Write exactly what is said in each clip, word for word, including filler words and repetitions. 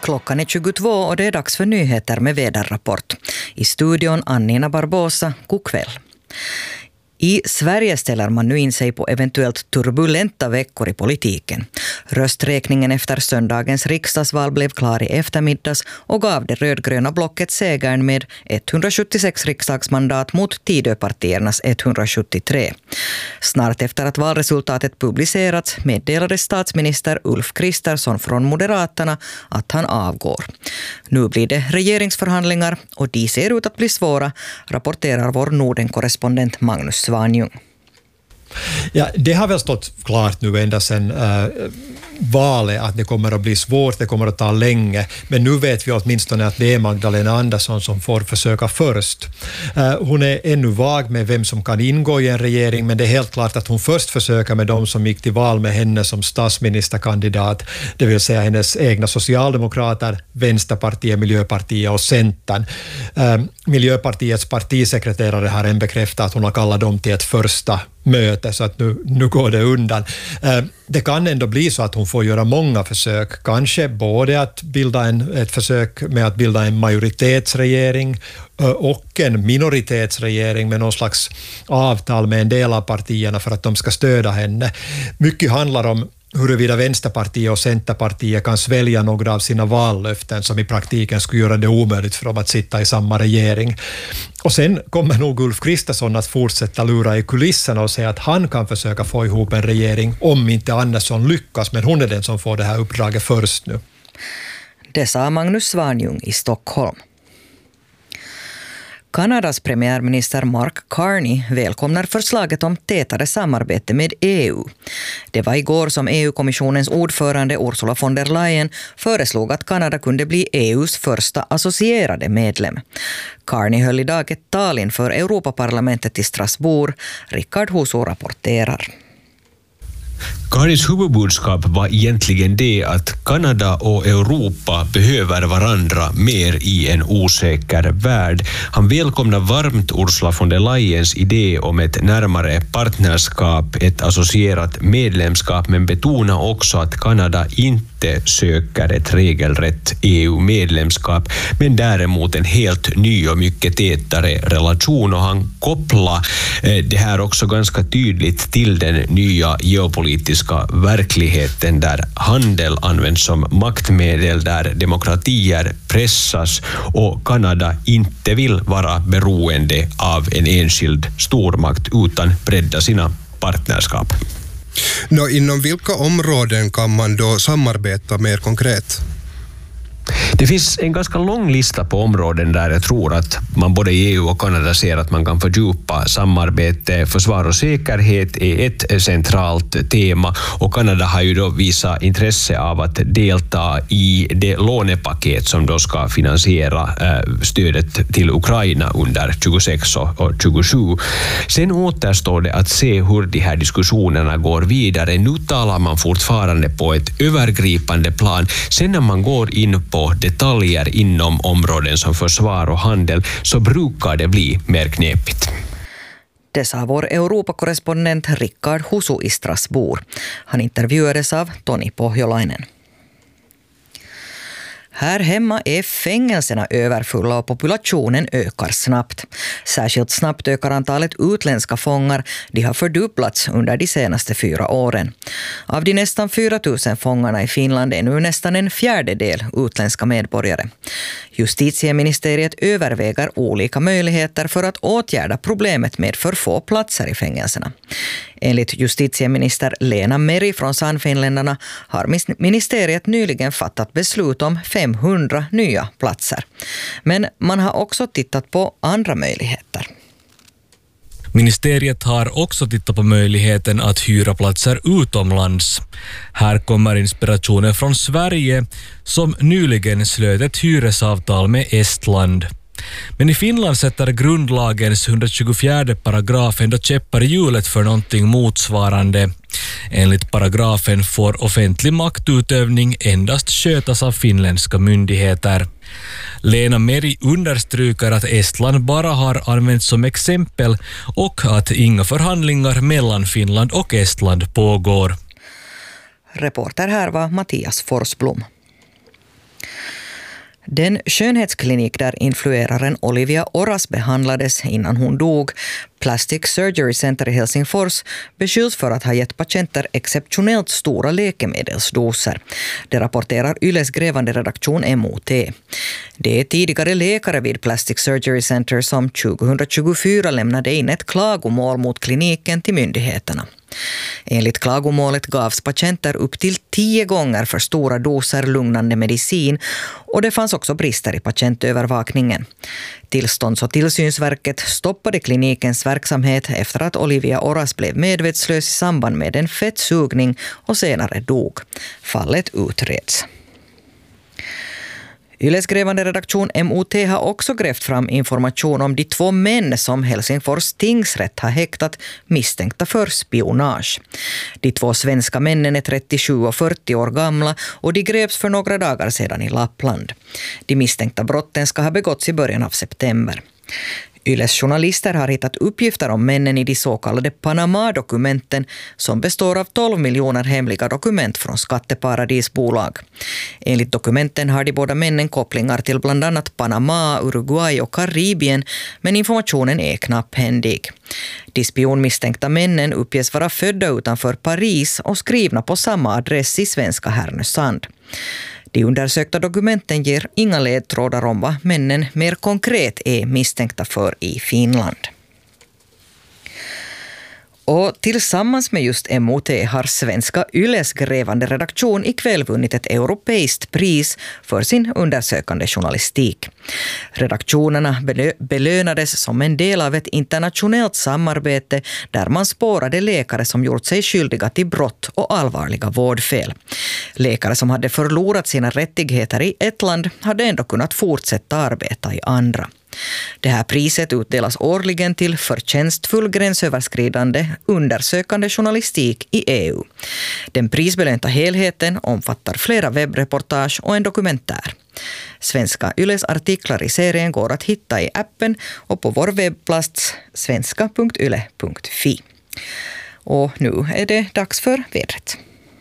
Klockan är tjugotvå och det är dags för nyheter med väderrapport. I studion Annina Barbosa, god kväll. I Sverige ställer man nu in sig på eventuellt turbulenta veckor i politiken. Rösträkningen efter söndagens riksdagsval blev klar i eftermiddags och gav det rödgröna blocket segern med etthundrasjuttiosex riksdagsmandat mot Tidöpartiernas etthundrasjuttiotre. Snart efter att valresultatet publicerats meddelade statsminister Ulf Kristersson från Moderaterna att han avgår. Nu blir det regeringsförhandlingar och de ser ut att bli svåra, rapporterar vår Norden-korrespondent Magnus Svanjung. Ja, det har väl stått klart nu ända sedan äh, valet att det kommer att bli svårt, det kommer att ta länge. Men nu vet vi åtminstone att det är Magdalena Andersson som får försöka först. Äh, hon är ännu vag med vem som kan ingå i en regering, men det är helt klart att hon först försöker med de som gick till val med henne som statsministerkandidat, det vill säga hennes egna socialdemokrater, Vänsterpartiet, Miljöpartiet och Centern. Äh, Miljöpartiets partisekreterare har än bekräftat att hon har kallat dem till ett första möte, så att nu, nu går det undan. Eh, det kan ändå bli så att hon får göra många försök, kanske både att bilda en, ett försök med att bilda en majoritetsregering eh, och en minoritetsregering med någon slags avtal med en del av partierna för att de ska stödja henne. Mycket handlar om huruvida Vänsterpartiet och Centerpartiet kan svälja några av sina vallöften som i praktiken skulle göra det omöjligt för dem att sitta i samma regering. Och sen kommer nog Ulf Kristersson att fortsätta lura i kulisserna och säga att han kan försöka få ihop en regering om inte Andersson lyckas, men hon är den som får det här uppdraget först nu. Det sa Magnus Svanjung i Stockholm. Kanadas premiärminister Mark Carney välkomnar förslaget om tätare samarbete med E U. Det var igår som E U-kommissionens ordförande Ursula von der Leyen föreslog att Kanada kunde bli E U:s första associerade medlem. Carney höll idag ett tal inför Europaparlamentet i Strasbourg. Rickard Huso rapporterar. Carneys huvudbudskap var egentligen det att Kanada och Europa behöver varandra mer i en osäker värld. Han välkomnar varmt Ursula von der Leyens idé om ett närmare partnerskap, ett associerat medlemskap, men betonar också att Kanada inte söker ett regelrätt E U-medlemskap, men däremot en helt ny och mycket tätare relation, och han kopplar det här också ganska tydligt till den nya geopolitiska verkligheten där handel används som maktmedel, där demokratier pressas och Kanada inte vill vara beroende av en enskild stormakt utan bredda sina partnerskap. Nå, inom vilka områden kan man då samarbeta mer konkret? Det finns en ganska lång lista på områden där jag tror att man både i E U och Kanada ser att man kan fördjupa samarbete. Försvar och säkerhet är ett centralt tema, och Kanada har ju då visat intresse av att delta i det lånepaket som då ska finansiera eh, stödet till Ukraina under tjugosex och tjugosju. Sen återstår det att se hur de här diskussionerna går vidare. Nu talar man fortfarande på ett övergripande plan. Sen när man går in på detaljer inom områden som försvar och handel så brukar det bli mer knepigt. Det sa vår Europakorrespondent Rickard Husu i Strasbourg. Han intervjuades av Toni Pohjolainen. Här hemma är fängelserna överfulla och populationen ökar snabbt. Särskilt snabbt ökar antalet utländska fångar. De har fördubblats under de senaste fyra åren. Av de nästan fyra tusen fångarna i Finland är nu nästan en fjärdedel utländska medborgare. Justitieministeriet överväger olika möjligheter för att åtgärda problemet med för få platser i fängelserna. Enligt justitieminister Lena Meri från Sannfinländarna har ministeriet nyligen fattat beslut om femhundra nya platser. Men man har också tittat på andra möjligheter. Ministeriet har också tittat på möjligheten att hyra platser utomlands. Här kommer inspirationen från Sverige som nyligen slöt ett hyresavtal med Estland. Men i Finland sätter grundlagens hundratjugofjärde paragraf ändå käppar i hjulet för någonting motsvarande. Enligt paragrafen får offentlig maktutövning endast skötas av finländska myndigheter. Lena Meri understryker att Estland bara har använts som exempel och att inga förhandlingar mellan Finland och Estland pågår. Reporter här var Mattias Forsblom. Den skönhetsklinik där influeraren Olivia Oras behandlades innan hon dog, Plastic Surgery Center i Helsingfors, beskylls för att ha gett patienter exceptionellt stora läkemedelsdoser. Det rapporterar Yles grävande redaktion M O T. Det är tidigare läkare vid Plastic Surgery Center som tjugohundratjugofyra lämnade in ett klagomål mot kliniken till myndigheterna. Enligt klagomålet gavs patienter upp till tio gånger för stora doser lugnande medicin och det fanns också brister i patientövervakningen. Tillstånds- och tillsynsverket stoppade klinikens verksamhet efter att Olivia Oras blev medvetslös i samband med en fettsugning och senare dog. Fallet utreds. Yles grävande redaktion M O T har också grävt fram information om de två män som Helsingfors tingsrätt har häktat misstänkta för spionage. De två svenska männen är trettiosju och fyrtio år gamla och de greps för några dagar sedan i Lappland. De misstänkta brotten ska ha begåtts i början av september. Yles journalister har hittat uppgifter om männen i de så kallade Panama-dokumenten som består av tolv miljoner hemliga dokument från skatteparadisbolag. Enligt dokumenten har de båda männen kopplingar till bland annat Panama, Uruguay och Karibien, men informationen är knapphändig. De spionmisstänkta männen uppges vara födda utanför Paris och skrivna på samma adress i svenska Härnösand. De undersökta dokumenten ger inga ledtrådar om vad männen mer konkret är misstänkta för i Finland. Och tillsammans med just M O T har svenska Yles grävande redaktion ikväll vunnit ett europeiskt pris för sin undersökande journalistik. Redaktionerna belö- belönades som en del av ett internationellt samarbete där man spårade läkare som gjort sig skyldiga till brott och allvarliga vårdfel. Läkare som hade förlorat sina rättigheter i ett land hade ändå kunnat fortsätta arbeta i andra. Det här priset utdelas årligen till förtjänstfull gränsöverskridande undersökande journalistik i E U. Den prisbelönta helheten omfattar flera webreportage och en dokumentär. Svenska Yles artiklar i serien går att hitta i appen och på vår webbplats svenska punkt yle punkt fi. Och nu är det dags för vädret.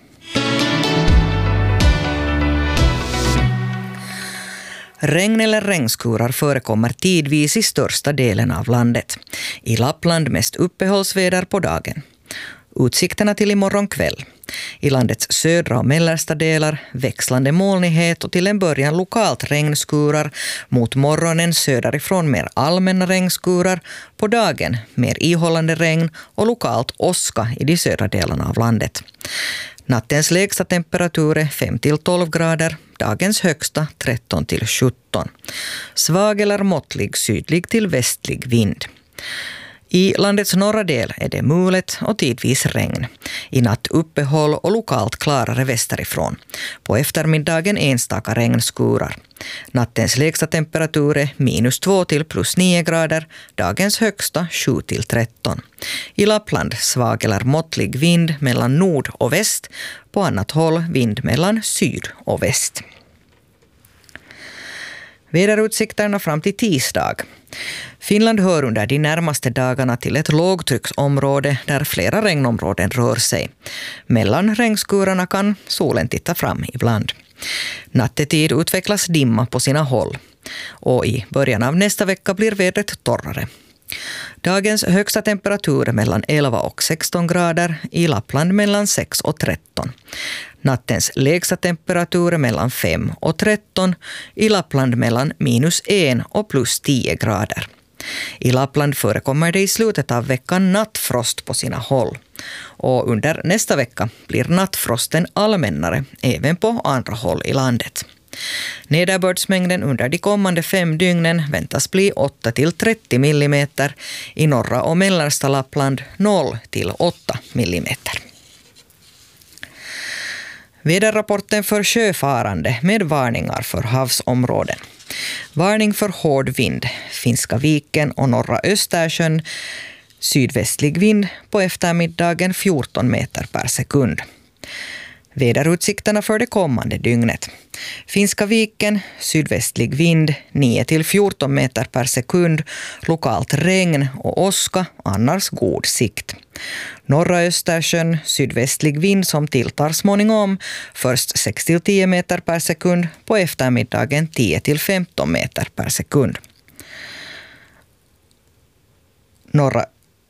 Regn eller regnskurar förekommer tidvis i största delen av landet. I Lappland mest uppehållsväder på dagen. Utsikterna till imorgon kväll. I landets södra och mellersta delar växlande molnighet och till en början lokalt regnskurar. Mot morgonen söderifrån mer allmänna regnskurar. På dagen mer ihållande regn och lokalt åska i de södra delarna av landet. Nattens lägsta temperatur är fem till tolv grader, dagens högsta tretton till sjutton. Svag eller måttlig sydlig till västlig vind. I landets norra del är det mulet och tidvis regn. I natt uppehåll och lokalt klarare västerifrån. På eftermiddagen enstaka regnskurar. Nattens lägsta temperatur är minus två till plus nio grader, dagens högsta sju till tretton. I Lappland svag eller måttlig vind mellan nord och väst, på annat håll vind mellan syd och väst. Väderutsikterna fram till tisdag. Finland hör under de närmaste dagarna till ett lågtrycksområde där flera regnområden rör sig. Mellan regnskurarna kan solen titta fram ibland. Nattetid utvecklas dimma på sina håll. Och i början av nästa vecka blir vädret torrare. Dagens högsta temperatur är mellan elva och sexton grader, i Lappland mellan sex och tretton. Nattens lägsta temperatur är mellan fem och tretton, i Lappland mellan minus en och plus tio grader. I Lappland förekommer det i slutet av veckan nattfrost på sina håll. Och under nästa vecka blir nattfrosten allmännare även på andra håll i landet. Nederbördsmängden under de kommande fem dygnen väntas bli åtta till trettio millimeter, i norra och mellersta Lappland noll till åtta millimeter. Väderrapporten för sjöfarande med varningar för havsområden. Varning för hård vind, Finska viken och norra Östersjön. Sydvästlig vind på eftermiddagen fjorton meter per sekund. Väderutsikterna för det kommande dygnet. Finska viken, sydvästlig vind, nio till fjorton meter per sekund, lokalt regn och åska, annars god sikt. Norra Östersjön, sydvästlig vind som tilltar småningom, först sex till tio meter per sekund, på eftermiddagen tio till femton meter per sekund. Norra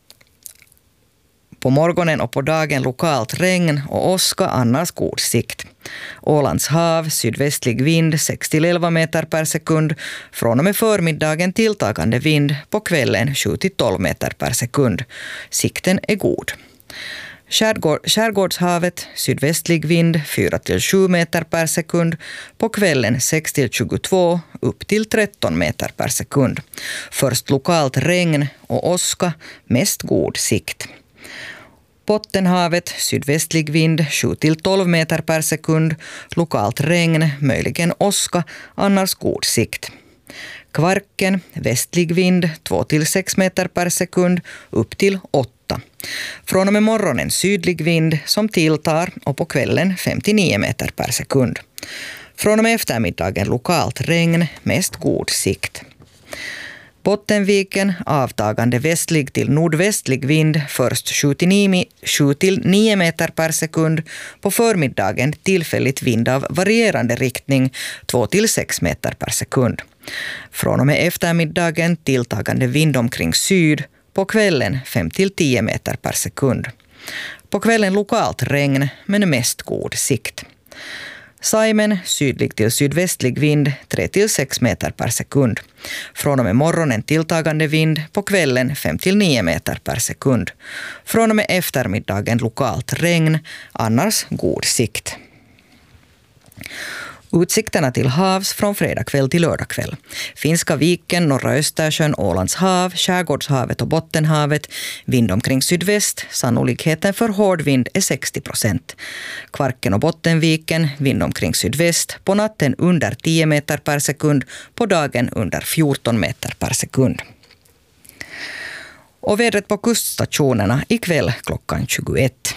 På morgonen och på dagen lokalt regn och åska, annars god sikt. Ålands hav, sydvästlig vind sex till elva meter per sekund. Från och med förmiddagen tilltagande vind, på kvällen sju till tolv meter per sekund. Sikten är god. Skärgård, skärgårdshavet, sydvästlig vind fyra till sju meter per sekund. På kvällen sex till tjugotvå, upp till tretton meter per sekund. Först lokalt regn och åska, mest god sikt. Bottenhavet, sydvästlig vind sju till tolv meter per sekund, lokalt regn, möjligen åska, annars god sikt. Kvarken, västlig vind två till sex meter per sekund, upp till åtta. Från och med morgonen sydlig vind som tilltar och på kvällen fem till nio meter per sekund. Från och med eftermiddagen lokalt regn, mest god sikt. Bottenviken, avtagande västlig till nordvästlig vind, först sju till nio meter per sekund, på förmiddagen tillfälligt vind av varierande riktning två till sex meter per sekund. Från och med eftermiddagen tilltagande vind omkring syd, på kvällen fem till tio meter per sekund. På kvällen lokalt regn, men mest god sikt. Saimen, sydlig till sydvästlig vind tre till sex meter per sekund. Från och med morgonen tilltagande vind, på kvällen fem till nio meter per sekund. Från och med eftermiddagen lokalt regn, annars god sikt. Utsikterna till havs från fredag kväll till lördag kväll. Finska viken, norra Östersjön, Ålands hav, skärgårdshavet och Bottenhavet. Vind omkring sydväst. Sannolikheten för hård vind är sextio procent. Kvarken och Bottenviken, vind omkring sydväst. På natten under tio meter per sekund. På dagen under fjorton meter per sekund. Och vädret på kuststationerna ikväll klockan tjugoett.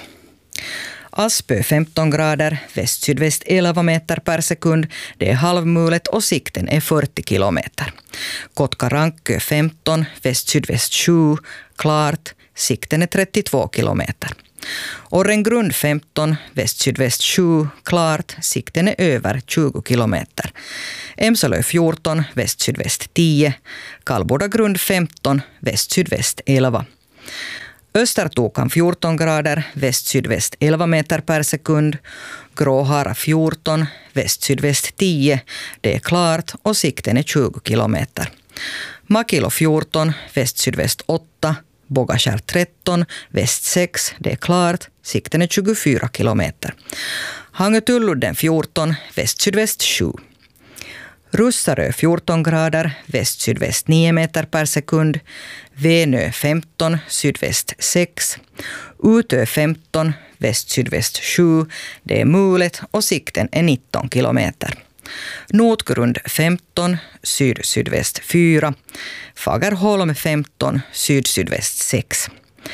Aspö femton grader, väst-sydväst elva meter per sekund. Det är halvmulet och sikten är fyrtio kilometer. Kotka-Rankö femton, väst-sydväst sju, klart. Sikten är trettiotvå kilometer. Orrengrund femton, väst-sydväst sju, klart. Sikten är över tjugo kilometer. Emsalö fjorton, väst-sydväst tio. Kalbodagrund femton, väst-sydväst elva. Östertokan fjorton grader, väst-sydväst elva meter per sekund. Gråhara fjorton, väst-sydväst tio. Det är klart och sikten är tjugo kilometer. Makilo fjorton, väst-sydväst åtta. Bogaskär tretton, väst sex. Det är klart, sikten är tjugofyra kilometer. Hangötulludden fjorton, väst-sydväst sju. Russarö fjorton grader, väst-sydväst nio meter per sekund. Venö femton, sydväst sex. Utö femton, väst-sydväst sju. Det är mulet och sikten är nitton kilometer. Notgrund femton, syd-sydväst fyra. Fagerholm femton, syd-sydväst sex.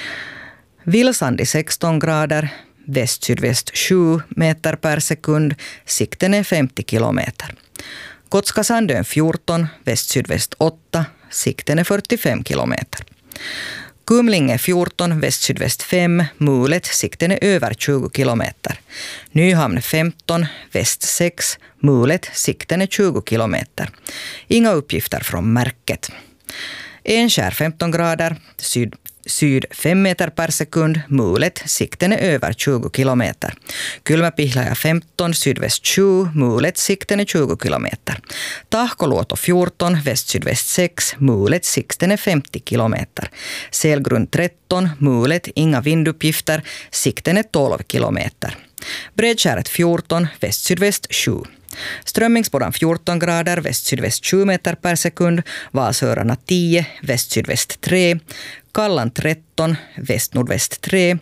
Vilsandi sexton grader, väst-sydväst sju meter per sekund. Sikten är femtio kilometer. Gotska-Sandön fjorton, väst-sydväst åtta, sikten är fyrtiofem kilometer. Kumlinge fjorton, väst-sydväst fem, mulet, sikten är över tjugo kilometer. Nyhamn femton, väst sex, mulet, sikten är tjugo kilometer. Inga uppgifter från märket. Enskär femton grader, syd, syd fem meter per sekund, mulet, sikten är över tjugo kilometer. Kylmäpihlaja femton, sydväst sju, mulet, sikten är tjugo kilometer. Tahkoluoto fjorton, väst-sydväst sex, mulet, sikten är femtio kilometer. Selgrund tretton, mulet, inga vinduppgifter, sikten är tolv kilometer. Bredskäret fjorton, väst-sydväst sju. Strömmingsbodan fjorton grader, väst-sydväst sju meter per sekund. Vasörarna tio, väst-sydväst tre. Kallan tretton, väst-nordväst tre.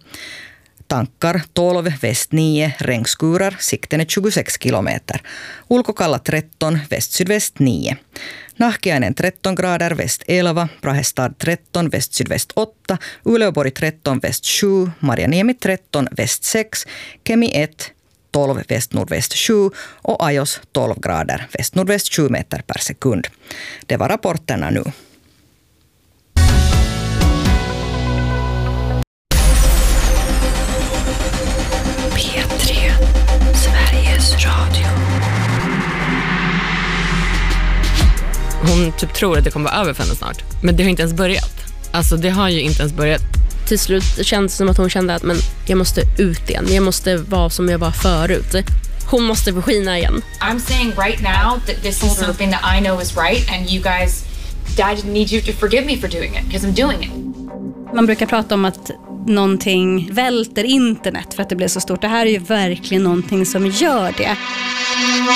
Tankar tolv, väst nio, regnskurar, sikten är tjugosex kilometer. Ulkokalla tretton, väst-sydväst nio. Nahkiainen tretton grader, väst elva, Brahestad tretton, väst-sydväst åtta, Uleåborg tretton, väst sju, Marjaniemi tretton, väst sex, Kemi ett, tolv, väst-nordväst sju och Ajos tolv grader, väst-nordväst sju meter per sekund. Det var rapporterna nu. P tre, Sveriges Radio. Hon typ tror att det kommer vara över för henne snart. Men det har inte ens börjat. Alltså det har ju inte ens börjat. Till slut kändes det som att hon kände att men jag måste ut igen. Jag måste vara som jag var förut. Hon måste få skina igen. I'm saying right now that this is something that I know is right and you guys, Dad need you to forgive me for doing it because I'm doing it. Man brukar prata om att någonting välter internet för att det blir så stort. Det här är ju verkligen någonting som gör det.